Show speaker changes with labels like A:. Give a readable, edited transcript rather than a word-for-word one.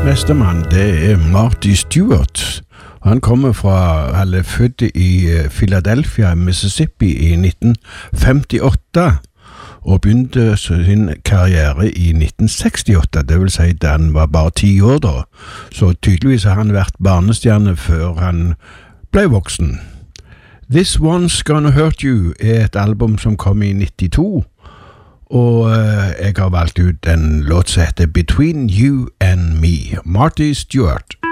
A: Neste mann, det er Marty Stuart. Han kommer fra, eller født i Philadelphia, Mississippi i 1958 og begynte sin karriere i 1968, det vil si da han var bare 10 år da. Så tydeligvis har han vært barnestjerne før han ble voksen. This One's Gonna Hurt You er et album som kom i 92, og jeg har valgt ut en låt som heter Between You and Me, Marty Stuart.